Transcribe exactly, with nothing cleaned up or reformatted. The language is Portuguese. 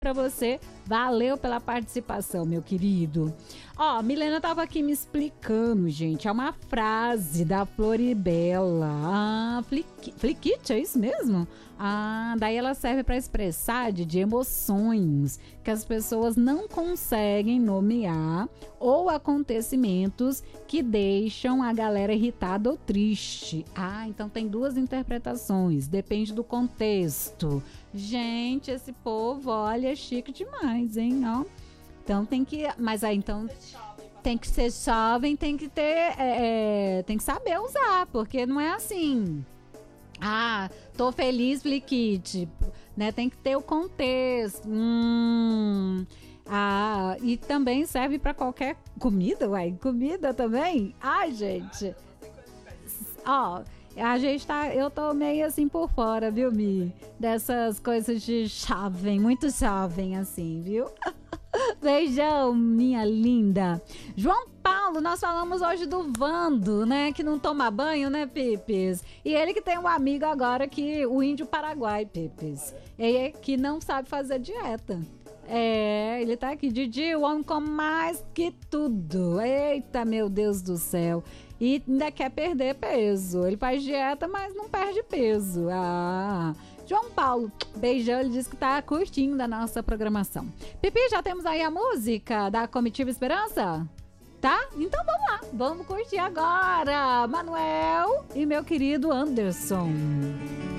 Pra você, valeu pela participação, meu querido. Ó, Milena tava aqui me explicando, gente, é uma frase da Floribela. Ah, fliqui, fliquite, é isso mesmo? Ah, daí ela serve para expressar de, de emoções que as pessoas não conseguem nomear ou acontecimentos que deixam a galera irritada ou triste. Ah, então tem duas interpretações, depende do contexto. Gente, esse povo, olha, é chique demais, hein? Ó. Então tem que. Mas aí então. Tem que ser jovem, tem que ter. É, é, tem que saber usar, porque não é assim. Ah, tô feliz, Fliquite. Né? Tem que ter o contexto. Hum. Ah, e também serve para qualquer comida, uai. Comida também? Ai, gente. Ó. A gente tá, eu tô meio assim por fora, viu, Mi? Dessas coisas de jovem, muito jovem assim, viu? Beijão, minha linda. João Paulo, nós falamos hoje do Vando, né? Que não toma banho, né, Pipes? E ele que tem um amigo agora que o índio Paraguai, Pipes. É que não sabe fazer dieta. É, ele tá aqui, Didi, o homem come mais que tudo. Eita, meu Deus do céu. E ainda quer perder peso. Ele faz dieta, mas não perde peso. Ah, João Paulo, beijão, ele disse que tá curtindo da nossa programação. Pipi, já temos aí a música da Comitiva Esperança? Tá? Então vamos lá, vamos curtir agora. Manuel e meu querido Anderson.